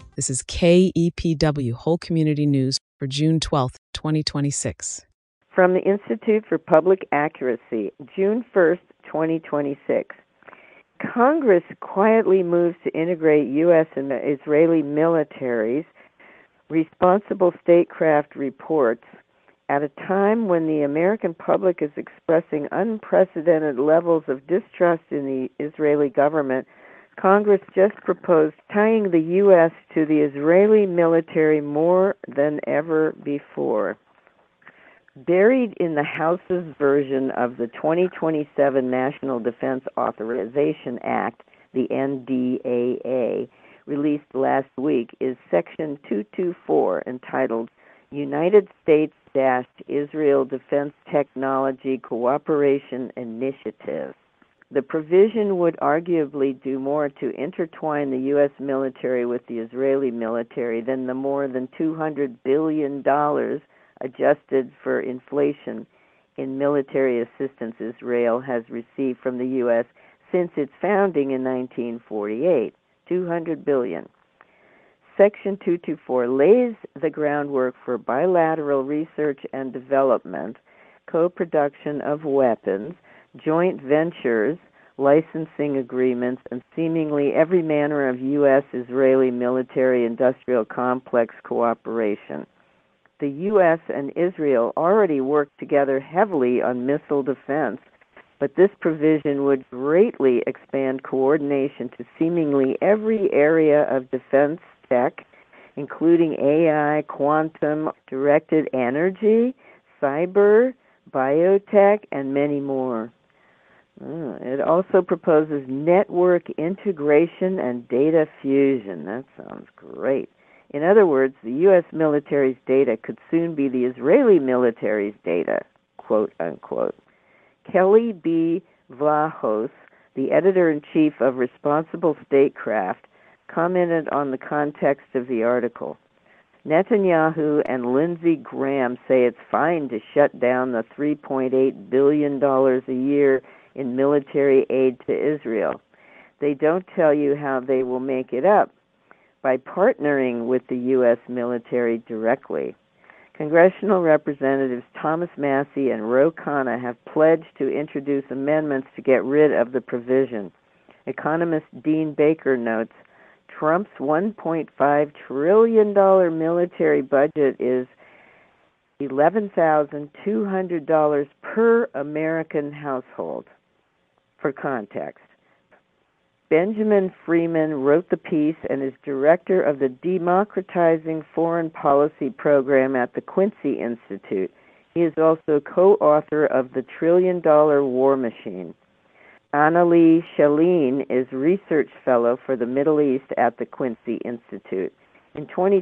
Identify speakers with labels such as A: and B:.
A: This is KEPW, Whole Community News, for June 12th, 2026.
B: From the Institute for Public Accuracy, June 1st, 2026. Congress quietly moves to integrate U.S. and Israeli militaries' responsible statecraft reports at a time when the American public is expressing unprecedented levels of distrust in the Israeli government. Congress just proposed tying the U.S. to the Israeli military more than ever before. Buried in the House's version of the 2027 National Defense Authorization Act, the NDAA, released last week, is Section 224, entitled United States-Israel Defense Technology Cooperation Initiative. The provision would arguably do more to intertwine the U.S. military with the Israeli military than the more than $200 billion adjusted for inflation in military assistance Israel has received from the U.S. since its founding in 1948, $200 billion. Section 224 lays the groundwork for bilateral research and development, co-production of weapons, joint ventures, licensing agreements, and seemingly every manner of U.S.-Israeli military-industrial complex cooperation. The U.S. and Israel already work together heavily on missile defense, but this provision would greatly expand coordination to seemingly every area of defense tech, including AI, quantum, directed energy, cyber, biotech, and many more. It also proposes network integration and data fusion. That sounds great. In other words, the U.S. military's data could soon be the Israeli military's data, quote unquote. Kelly B. Vlahos, the editor-in-chief of Responsible Statecraft, commented on the context of the article. Netanyahu and Lindsey Graham say it's fine to shut down the $3.8 billion a year in military aid to Israel. They don't tell you how they will make it up, by partnering with the U.S. military directly. Congressional Representatives Thomas Massie and Ro Khanna have pledged to introduce amendments to get rid of the provision. Economist Dean Baker notes, Trump's $1.5 trillion military budget is $11,200 per American household. For context, Benjamin Freeman wrote the piece and is director of the Democratizing Foreign Policy program at the Quincy Institute. He is also co-author of The $1 Trillion War Machine. Annalie Shaleen is research fellow for the Middle East at the Quincy Institute. In 2020,